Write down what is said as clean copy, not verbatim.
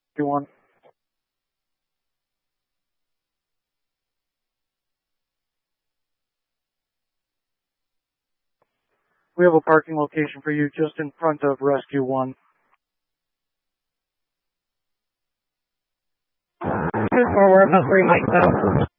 1. We have a parking location for you just in front of Rescue 1. 2-4, we're about 3 miles south.